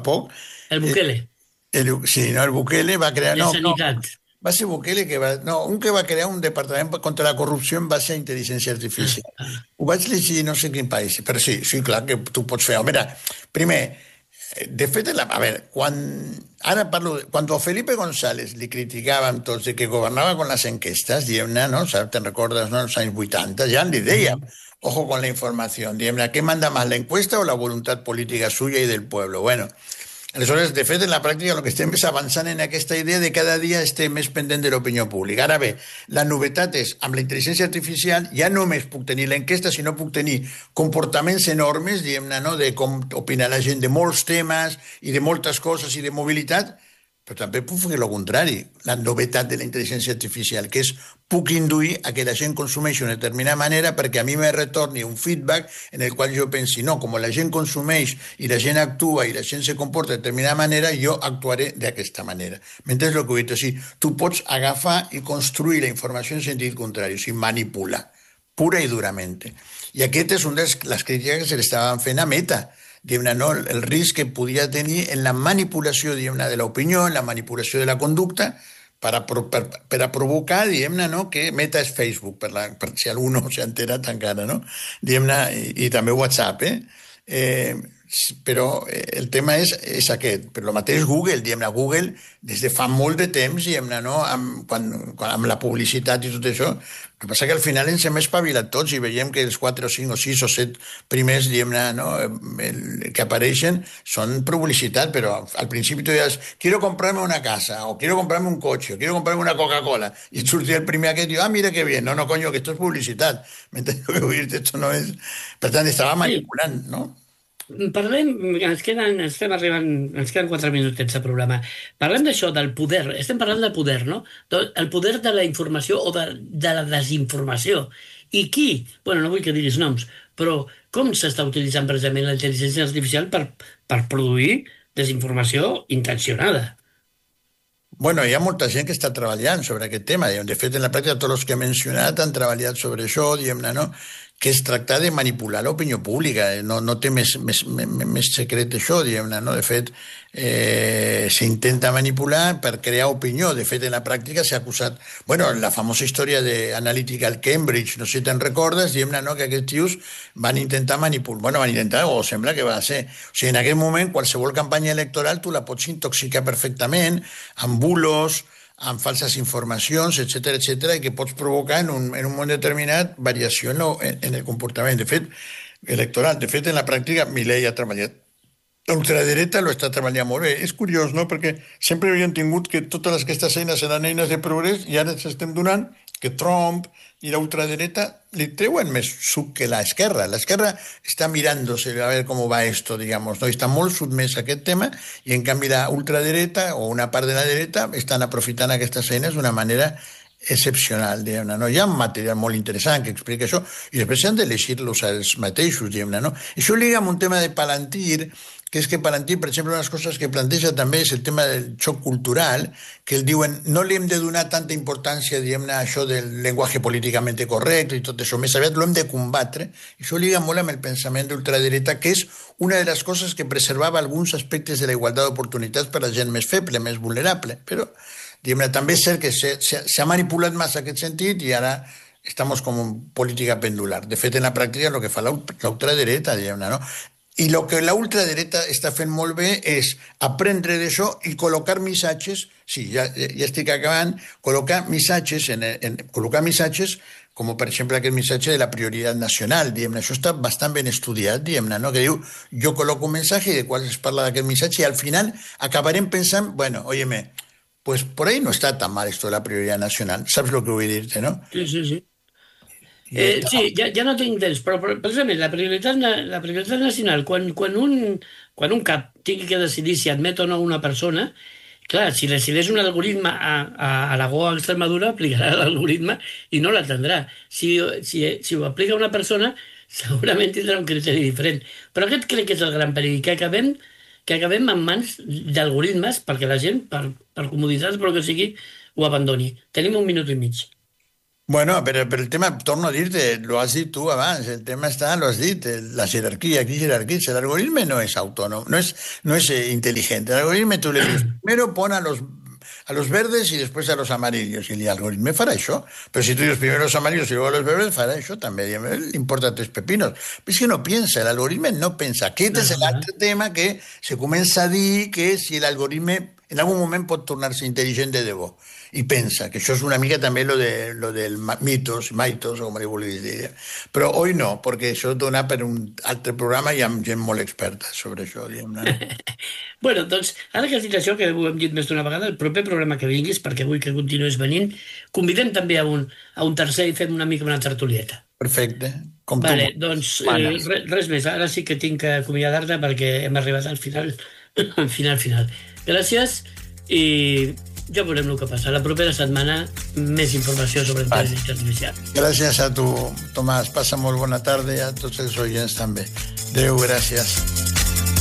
poc. El Eh, Bukele, sí, no, el Bukele va crear... de No, no, Sanitat. va ser Bukele que va... No, un que va crear un departament contra la corrupció en base a intel·ligència Ah, artificial. ah. Ho vaig llegir no sé en quin país, però sí, sí, clar que tu pots fer... Mira, primer, de fet, a veure, ara parlo... Cuando Felipe González li criticàvem tots de que governava con les enquestes, diguem-ne, no? Te'n recordes, no? Els anys 80, ja li dèiem, Mhm. ojo con la informació, diguem-ne, ¿qué manda más, la encuesta o la voluntad política suya y del pueblo? Bueno, aleshores, de fet, en la pràctica el que estem és avançant en aquesta idea de cada dia estem més pendent de l'opinió pública. Ara bé, la novetat és, amb la intel·ligència artificial ja no només puc tenir l'enquesta, sinó puc tenir comportaments enormes, diguem-ne, no?, de com opina la gent de molts temes i de moltes coses i de mobilitat, però també puc fer el contrari, la novetat de la intel·ligència artificial, que és puc induir a que la gent consumeixi d'una determinada manera perquè a mi me retorni un feedback en el qual jo pensi, no, com la gent consumeix i la gent actua i la gent se comporta de determinada manera, jo actuaré d'aquesta manera. M'entens el que vull dir? O sigui, tu pots agafar i construir la informació en sentit contrari, o sigui, manipular, pura i durament. I aquest és un dels les crítiques que se li estaven fent a Meta, diguem-ne, no? El risc que podia tenir en la manipulació, diguem-ne, de l'opinió, en la manipulació de la conducta, per a provocar, diguem-ne, no?, que Meta és Facebook, per si algú no s'ha enterat encara, no? Diguem-ne, i també WhatsApp, eh, però el tema és aquest. Però el mateix Google, diguem-ne, Google des de fa molt de temps, diguem-ne, no? Amb la publicitat i tot això, el que passa que al final ens hem espavilat tots i veiem que els 4 o 5 o 6 o 7 primers, diguem-ne, no, que apareixen són publicitat, però al principi tu deies, quiero comprarme una casa, o quiero comprarme un cotxe, o quiero comprarme una Coca-Cola, i et sortia el primer aquest i diu, ah, mira que bien, no, no, coño, que esto es publicitat. M'entens què vull dir? Esto no és... Per tant, estava Sí, manipulant, no? parlem, estem arribant, ens queden 4 minutets de programa. Parlem d'això, del poder. Estem parlant del poder, no? El poder de la informació o de la desinformació. I qui? Bueno, no vull que diguis noms, però com s'està utilitzant precisament la intel·ligència artificial per produir desinformació intencionada? Bueno, hi ha molta gent que està treballant sobre aquest tema. De fet, en la pràctica, tots els que he mencionat han treballat sobre això, diguem-ne, no? Que es tracta de manipular l'opinió pública. No té més secret això, diguem-ne, no? De fet, s'intenta manipular per crear opinió. De fet, en la pràctica s'ha acusat... Bueno, la famosa història de Analytical Cambridge, no sé si te'n recordes, diguem-ne, no? Que aquests tios van intentar manipular... Bueno, van intentar, o sembla que va ser... O sigui, en aquell moment, qualsevol campanya electoral tu la pots intoxicar perfectament amb bulos, amb falses informacions, etc i que pots provocar en un moment determinat variació en el comportament. De fet, electoral. De fet, en la pràctica, Milei ha treballat. La ultradereta lo està treballant molt bé. És curiós, no?, perquè sempre havíem tingut que totes aquestes eines eren eines de progrés i ara ens estem donant que Trump i la ultradereta li treuen més suc que l'esquerra. L'esquerra està mirándose a veure com va esto, digamos, no? Està molt sotmès a aquest tema i en canvi la ultradereta o una part de la dreta estan aprofitant aquestes eines d'una manera excepcional, diguem-ne, no? Hi ha un material molt interessant que explica això i després s'han de llegir-los els mateixos, diguem-ne, no? Això lliga amb un tema de Palantir, que és que Palantir, per exemple, una de les coses que planteja també és el tema del xoc cultural, que el diuen no li hem de donar tanta importància, diguem-ne, a això del llenguatge políticament correcte i tot això, més aviat lo hem de combatre, i això lliga molt amb el pensament d'ultradereta, que és una de les coses que preservava alguns aspectes de la igualtat d'oportunitats per a la gent més feble, més vulnerable, però diguem-ne, també és cert que s'ha manipulat massa aquest sentit i ara estamos com en política pendular. De fet, en la pràctica, el que fa la ultradereta, diguem-ne, no? I el que la ultradereta està fent molt bé és aprendre d'això i col·locar missatges, sí, ja estic acabant, col·locar missatges, col·locar missatges com per exemple aquest missatge de la prioritat nacional, diguem-ne, això està bastant ben estudiat, diguem-ne, no? Que diu, jo col·loco un missatge de qual es parla d'aquest missatge i al final acabarem pensant, bueno, óyeme, pues por ahí no está tan mal esto de la prioridad nacional, ¿sabes lo que voy a decirte, no? Sí, sí, sí. I, Sí, ja no tinc temps, però precisament la prioritat nacional, quan un cap tingui que decidir si admet o no una persona, clar, si decideix un algoritme a Aragó o a Extremadura, aplicarà l'algoritme i no l'atendrà. Si ho aplica una persona, segurament tindrà un criteri diferent. Però aquest crec que és el gran perill, que acabem en mans d'algoritmes perquè la gent, per comoditat, però que sigui, ho abandoni. Tenim 1 minut i mig. Bueno, pero el tema, torno a dir-te, lo has dit tu abans, el tema està, lo has dit, la jerarquia, aquí jerarquitza. El algoritme no és autònom, no es inteligente. El algoritme tú le dices, primero pon a los verdes y después a los amarillos. Y el algoritmo farà això. Pero si tú dices primero los amarillos y luego los verdes, farà això també. Le importa tres pepinos. Pero es que no piensa, el algoritmo no pensa. Aquest és l'altre tema que se comença a dir que si l'algoritme en algun moment pot tornar-se intel·ligent de debò. I pensa, que això és una mica també lo del mitos, o com li vulguis dir. Però avui no, perquè això dona per un altre programa i amb gent molt experta sobre això. Bueno, doncs, ara que has dit això, que ho hem dit més d'una vegada, el proper programa que vinguis, perquè vull que continuïs venint, convidem també a un tercer i fem una mica una tertulieta. Perfecte. Com vale, tu. Doncs res més. Ara sí que tinc que acomiadar-te perquè hem arribat al final. Final. Gràcies i ja veurem el que passa. La propera setmana més informació sobre intel·ligència artificial. Gràcies a tu, Tomàs. Passa molt bona tarda i a tots els oients també. Adéu, gràcies.